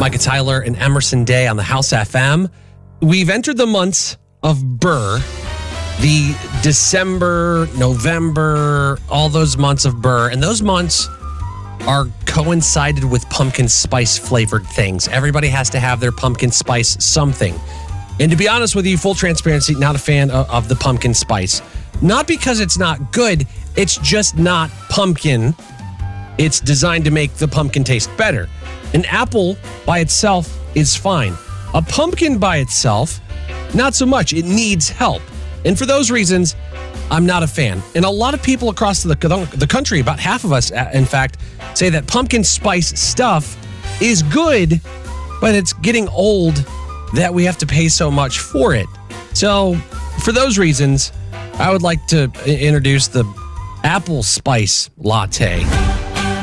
Micah Tyler and Emerson Day on the House FM. We've entered the months of Burr, the December, November, all those months of Burr. And those months are coincided with pumpkin spice flavored things. Everybody has to have their pumpkin spice something. And to be honest with you, full transparency, not a fan of the pumpkin spice. Not because it's not good, it's just not pumpkin. It's designed to make the pumpkin taste better. An apple by itself is fine. A pumpkin by itself, not so much. It needs help. And for those reasons, I'm not a fan. And a lot of people across the country, about half of us, in fact, say that pumpkin spice stuff is good, but it's getting old that we have to pay so much for it. So for those reasons, I would like to introduce the apple spice latte.